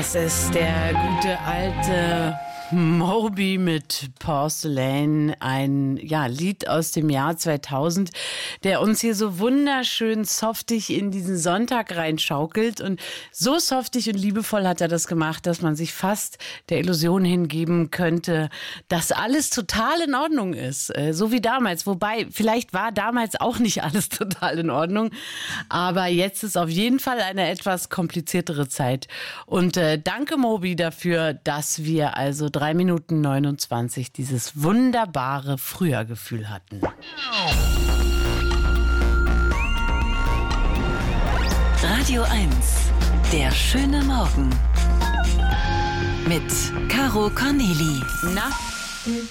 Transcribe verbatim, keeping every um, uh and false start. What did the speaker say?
Das ist der gute alte Moby mit Porcelain, ein ja, Lied aus dem Jahr zweitausend, der uns hier so wunderschön softig in diesen Sonntag reinschaukelt. Und so softig und liebevoll hat er das gemacht, dass man sich fast der Illusion hingeben könnte, dass alles total in Ordnung ist. So wie damals. Wobei, vielleicht war damals auch nicht alles total in Ordnung. Aber jetzt ist auf jeden Fall eine etwas kompliziertere Zeit. Und äh, danke, Moby, dafür, dass wir also drei Minuten neunundzwanzig dieses wunderbare Frühergefühl hatten. Radio eins, der schöne Morgen. Mit Caro Corneli. Na?